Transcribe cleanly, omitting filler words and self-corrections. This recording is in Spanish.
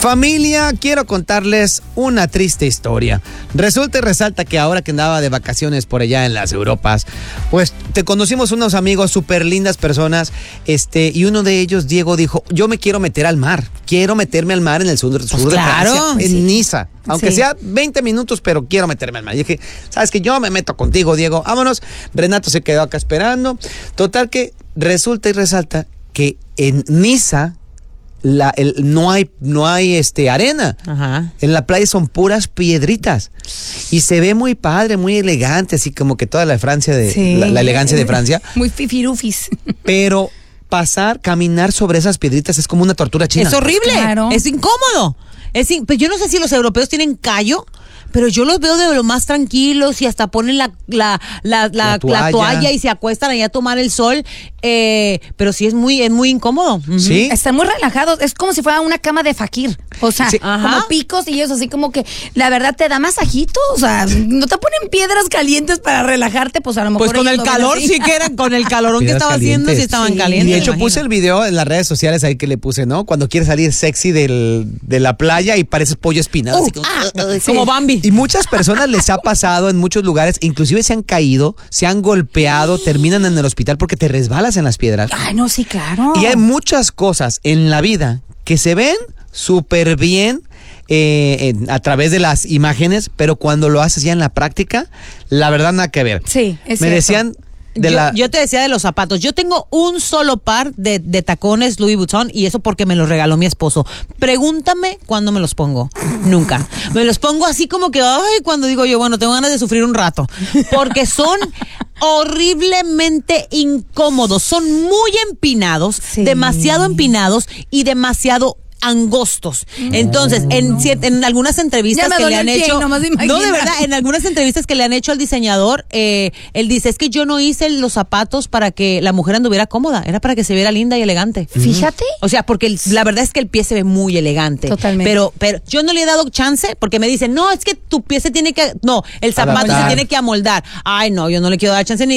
Familia, quiero contarles una triste historia. Resulta y resalta que ahora que andaba de vacaciones por allá en las Europas, pues te conocimos unos amigos súper lindas personas, y uno de ellos, Diego, dijo, yo me quiero meter al mar, quiero meterme al mar en el sur de Francia, en Niza. Aunque sea 20 minutos, pero quiero meterme al mar. Y dije, ¿sabes qué? Yo me meto contigo, Diego, vámonos. Renato se quedó acá esperando. Total que resulta y resalta que en Niza no hay arena. Ajá. En la playa son puras piedritas y se ve muy padre, muy elegante, así como que toda la Francia la elegancia de Francia. Muy fifirufis. Pero caminar sobre esas piedritas es como una tortura china. Es horrible, Claro. es incómodo. Pues yo no sé si los europeos tienen callo, pero yo los veo de lo más tranquilos y hasta ponen la toalla y se acuestan ahí a tomar el sol. Pero sí es muy incómodo. Uh-huh. Sí. Están muy relajados. Es como si fuera una cama de fakir. O sea, Sí. como picos y ellos así como que, la verdad, te da masajito. O sea, no te ponen piedras calientes para relajarte, pues a lo mejor. Pues con el ellos lo ven calor así. sí que eran, con el calorón que Piedras estaba haciendo, sí calientes. estaban Sí. calientes. Y de hecho me puse imagino. el video en las redes sociales ahí que le puse, ¿no? Cuando quieres salir sexy de la playa y pareces pollo espinado. Así Como Bambi. Y muchas personas les ha pasado en muchos lugares, inclusive se han caído, se han golpeado, terminan en el hospital porque te resbalas en las piedras. Ay, no, sí, claro. Y hay muchas cosas en la vida que se ven súper bien a través de las imágenes, pero cuando lo haces ya en la práctica, la verdad nada que ver. Sí, es Me cierto. decían Yo te decía de los zapatos. Yo tengo un solo par de tacones Louis Vuitton y eso porque me los regaló mi esposo. Pregúntame cuándo me los pongo. Nunca. Me los pongo así como que, cuando digo yo, bueno, tengo ganas de sufrir un rato. Porque son horriblemente incómodos. Son muy empinados, Sí. demasiado empinados y demasiado angostos. Entonces, en algunas entrevistas Ya me que le dolió han el pie, hecho, nomás de no, de imaginar. verdad, en algunas entrevistas que le han hecho al diseñador, él dice, es que yo no hice los zapatos para que la mujer anduviera cómoda, era para que se viera linda y elegante. Fíjate. O sea, porque la verdad es que el pie se ve muy elegante. Totalmente. Pero yo no le he dado chance porque me dicen, no, es que tu pie el zapato Adaptar. se tiene que amoldar. Ay, no, yo no le quiero dar chance ni